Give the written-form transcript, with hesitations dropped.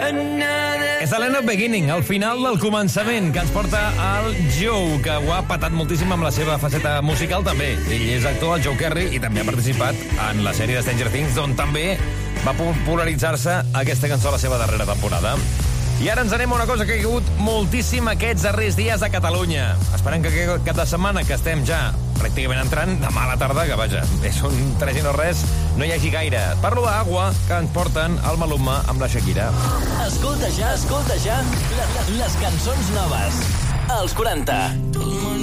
És Helena Beginning, al final del començament, que ens porta el Joe, que ho ha patat moltíssim amb la seva faceta musical també. Ell és actor, el Joe Kerry, i també ha participat en la sèrie de Stranger Things, on també va popularitzar-se aquesta cançó a la seva darrera temporada. I ara ens anem a una cosa que ha caigut moltíssim aquests darrers dies a Catalunya. Esperem que aquest cap de setmana, que estem ja pràcticament entrant, demà a la tarda, que vaja, és un tres i no res, no hi hagi gaire. Parlo d'Agua, que ens porten el Maluma amb la Shakira. Escolta ja les cançons noves. Els 40.